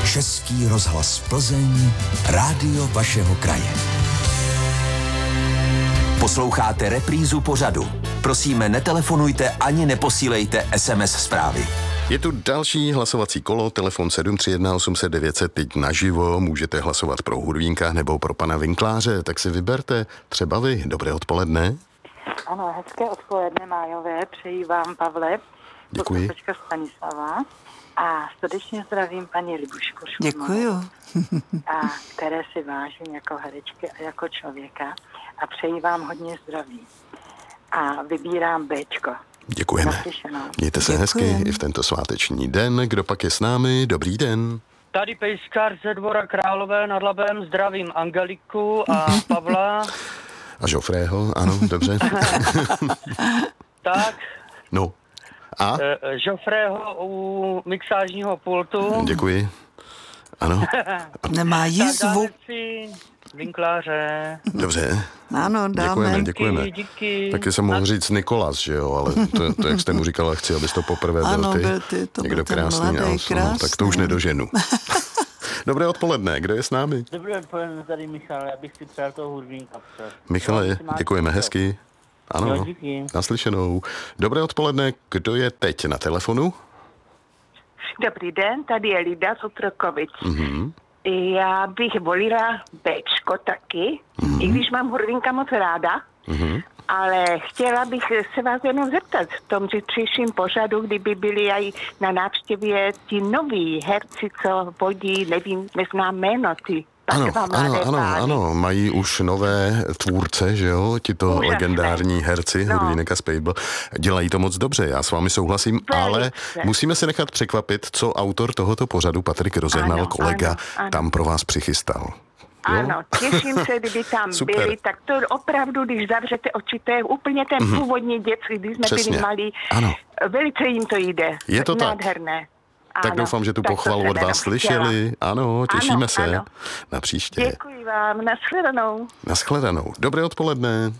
Český rozhlas Plzeň, rádio vašeho kraje. Posloucháte reprízu pořadu. Prosíme, netelefonujte ani neposílejte SMS zprávy. Je tu další hlasovací kolo, telefon 731 800 900, teď naživo, můžete hlasovat pro Hurvínka nebo pro pana Vinkláře, tak si vyberte, třeba vy. Dobré odpoledne. Ano, hezké odpoledne májové, přeji vám, Pavle. Děkuji. Posluchačka Stanislava a srdečně zdravím paní Libušku Šurmovou. Děkuju. A které si vážím jako herečky a jako člověka a přeji vám hodně zdraví. A vybírám Bčko. Děkujeme. Naslyšenou. Mějte se hezky i v tento sváteční den. Kdo pak je s námi? Dobrý den. Tady pejskař ze Dvora Králové nad Labem, zdravím Angeliku a Pavla. A Žofrého, ano, dobře. Tak. No. A? Žofrého u mixážního pultu. Děkuji. Ano. Nemá jízvu. Vinkláře. Dobře. Ano, dáme. Děkujeme. Díky. Taky jsem mohl říct Nikolas, že jo, ale to jak jste mu říkala, chci, abys to poprvé Ano, byl ty. byl ty, to někdo byl ten krásný, mladý, no, krásný. tak to už nedoženu. Dobré odpoledne, kdo je s námi? Dobré odpoledne, tady Michal, já bych si přál toho Hurvínka. Michale, děkujeme, hezky. Ano, Jo, díky. naslyšenou. Dobré odpoledne, kdo je teď na telefonu? Dobrý den, tady je Lida z Otrokovic. Mhm. Já bych volila Bčko taky, i když mám Hurvínka moc ráda, ale chtěla bych se vás jenom zeptat v tom zítřejším pořadu, kdyby byli i na návštěvě ti noví herci, co vodí, nevím, neznám jméno, ty. Ano, mají už nové tvůrce, že jo, tito Úžasné. legendární herci, Hurvínek a Spejdl, dělají to moc dobře, já s vámi souhlasím, ale musíme se nechat překvapit, co autor tohoto pořadu, Patrik Rozehnal, kolega, tam pro vás přichystal. Ano, těším se, kdyby tam Super. byli, tak to opravdu, když zavřete oči, to je úplně ten původní dětský, když jsme Přesně. byli malí, Ano. velice jim to jde. Je to tak. Nádherné. Tak Ano, doufám, že tu tak to pochvalu jsem od vás jenom slyšeli. chtěla. Ano, těšíme se Ano. na příště. Děkuji vám, nashledanou. Naschledanou. Dobré odpoledne.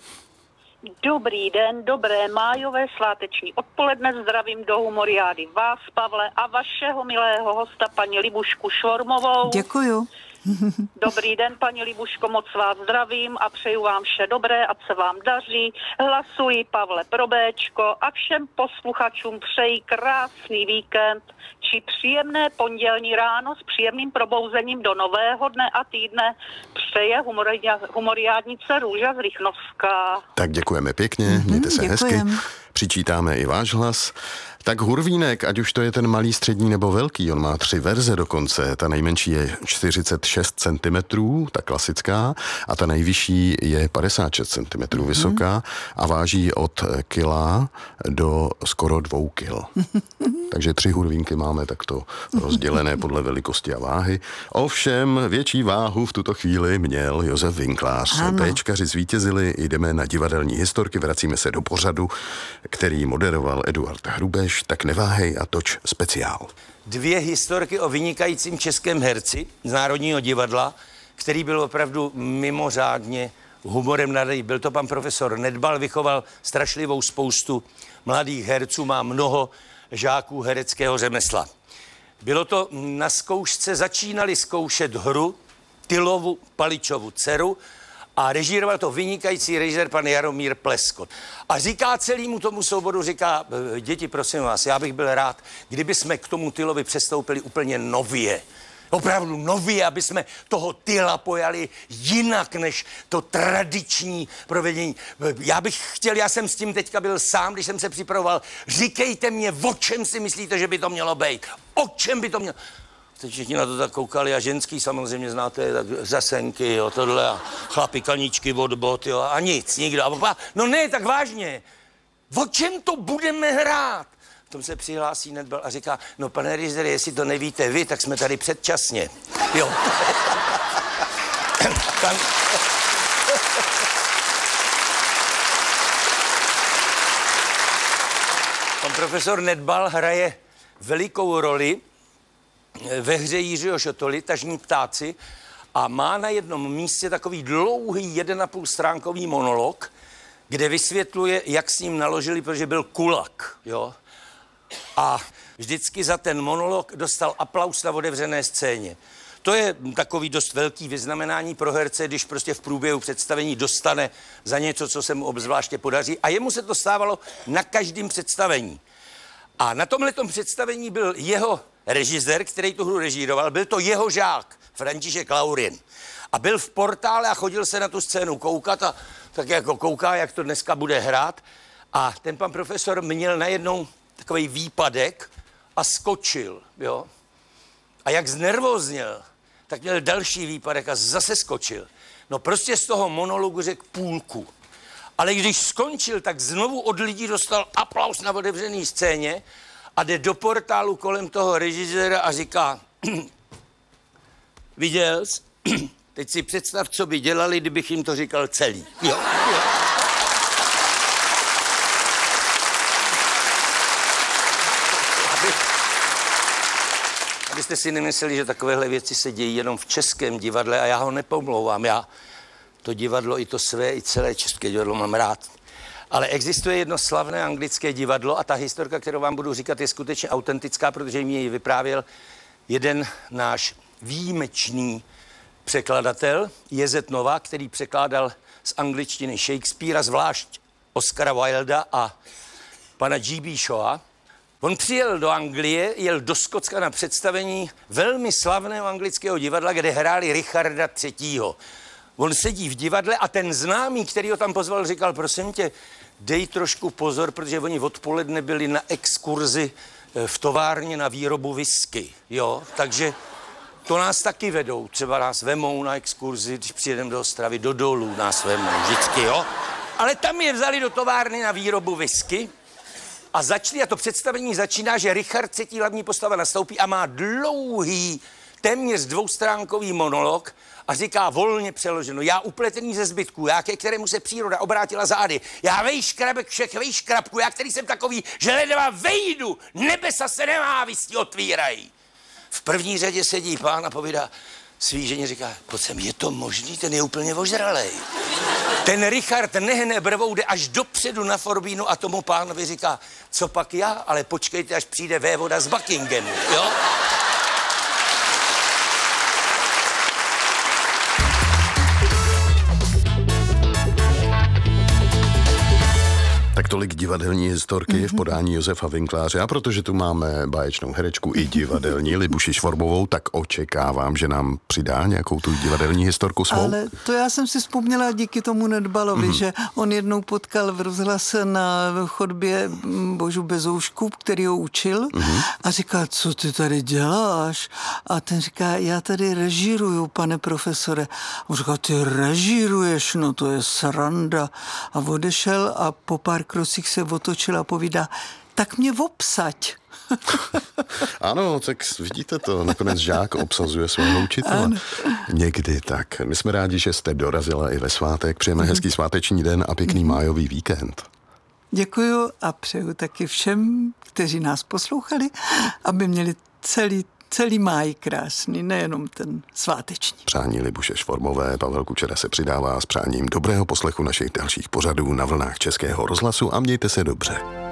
Dobrý den, dobré májové sváteční odpoledne, zdravím do Humoriády vás, Pavle, a vašeho milého hosta, paní Libušku Švormovou. Děkuju. Dobrý den, paní Libuško, moc vás zdravím a přeju vám vše dobré, ať se vám daří. Hlasuji, Pavle, pro Béčko a všem posluchačům přeji krásný víkend či příjemné pondělní ráno s příjemným probouzením do nového dne a týdne přeje humoriádnice Růža z Rychnovská. Tak děkujeme pěkně, mějte se hezky. Přičítáme i váš hlas. Tak Hurvínek, ať už to je ten malý, střední nebo velký, on má 3 verze dokonce. Ta nejmenší je 46 cm, ta klasická, a ta nejvyšší je 56 cm vysoká a váží od kila do skoro 2 kil. Takže 3 hurvínky máme takto rozdělené podle velikosti a váhy. Ovšem větší váhu v tuto chvíli měl Josef Vinklář. Béčkaři zvítězili, jdeme na divadelní historky, vracíme se do pořadu, který moderoval Eduard Hrubeš, tak neváhej a toč speciál. 2 historky o vynikajícím českém herci z Národního divadla, který byl opravdu mimořádně humorem nadaný. Byl to pan profesor Nedbal, vychoval strašlivou spoustu mladých herců, má mnoho žáků hereckého řemesla. Bylo to na zkoušce, začínali zkoušet hru Tylovu Paličovu dceru a režíroval to vynikající režisér pan Jaromír Pleskot. A říká celému tomu souboru, říká, děti, prosím vás, já bych byl rád, kdyby jsme k tomu Tylovi přestoupili úplně nově. Opravdu nově, aby jsme toho Tyla pojali jinak, než to tradiční provedení. Já jsem s tím teďka byl sám, když jsem se připravoval. Říkejte mě, o čem si myslíte, že by to mělo být? O čem by to mělo... Teď všichni na to tak koukali a ženský samozřejmě znáte, tak řasenky, jo, tohle a chlapi kaníčky od bot, jo, a nic, nikdo. A papa, no ne, tak vážně, o čem to budeme hrát? V tom se přihlásí Nedbal a říká, no pane režisére, jestli to nevíte vy, tak jsme tady předčasně. Jo. Pan profesor Nedbal hraje velikou roli ve hře Jiřího Šotoly, Tažní ptáci, a má na jednom místě takový dlouhý 1,5 stránkový monolog, kde vysvětluje, jak s ním naložili, protože byl kulak, jo. A vždycky za ten monolog dostal aplaus na otevřené scéně. To je takový dost velký vyznamenání pro herce, když prostě v průběhu představení dostane za něco, co se mu obzvláště podaří. A jemu se to stávalo na každém představení. A na tomhletom představení byl jeho režisér, který tu hru režíroval, byl to jeho žák, František Laurin. A byl v Portále a chodil se na tu scénu koukat a tak jako kouká, jak to dneska bude hrát. A ten pan profesor měl najednou takový výpadek a skočil, jo. A jak znervózněl, tak měl další výpadek a zase skočil. No prostě z toho monologu řekl půlku. Ale když skončil, tak znovu od lidí dostal aplaus na otevřené scéně a jde do Portálu kolem toho režiséra a říká: viděl jsi? Teď si představ, co by dělali, kdybych jim to říkal celý. Jo. Abyste si nemysleli, že takovéhle věci se dějí jenom v českém divadle a já ho nepomlouvám. Já to divadlo i to své, i celé české divadlo mám rád. Ale existuje jedno slavné anglické divadlo a ta historka, kterou vám budu říkat, je skutečně autentická, protože mi ji vyprávěl jeden náš výjimečný překladatel, J.Z. Novák, který překládal z angličtiny Shakespearea, zvlášť Oscara Wilda a pana G.B. Shawa. On přijel do Anglie, jel do Skotska na představení velmi slavného anglického divadla, kde hráli Richarda III. On sedí v divadle a ten známý, který ho tam pozval, říkal: prosím tě, dej trošku pozor, protože oni odpoledne byli na exkurzi v továrně na výrobu whisky, jo, takže to nás taky vedou, třeba nás vemou na exkurzi, když přijedeme do Ostravy, do dolů nás vemou vždycky, jo. Ale tam je vzali do továrny na výrobu whisky a začali, a to představení začíná, že Richard III. Hlavní postava nastoupí a má dlouhý, téměř dvoustránkový monolog a říká volně přeloženo: já upletený ze zbytků, já ke kterému se příroda obrátila zády, já vejškrabek všech vejškrabků, já který jsem takový, že ledva vejdu, nebesa se nenávistí otvírají. V první řadě sedí pán a povídá svý ženě, říká: pojď sem, je to možný, ten je úplně ožralej. Ten Richard nehne brvou, jde až dopředu na forbínu a tomu pánovi říká: co pak já, ale počkejte, až přijde vévoda z Buckinghamu, jo? Tak tolik divadelní historky v podání Josefa Winkláře. A protože tu máme báječnou herečku i divadelní Libuši Švormovou, tak očekávám, že nám přidá nějakou tu divadelní historku svou. Ale to já jsem si vzpomněla díky tomu Nedbalovi, že on jednou potkal v rozhlase na chodbě Božu Bezoušku, který ho učil, a říkal: co ty tady děláš? A ten říká: já tady režíruju, pane profesore. A on říká: ty režíruješ, no to je sranda. A odešel a po pár krocích se otočil a povídá: tak mě obsaď. Ano, tak vidíte to, nakonec žák obsazuje svého učitele. Ano. Někdy tak. My jsme rádi, že jste dorazila i ve svátek. Přejeme hezký sváteční den a pěkný májový víkend. Děkuju a přeju taky všem, kteří nás poslouchali, aby měli celý máj krásný, nejenom ten sváteční. Přání Libuše Švormové, Pavel Kučera se přidává s přáním dobrého poslechu našich dalších pořadů na vlnách Českého rozhlasu a mějte se dobře.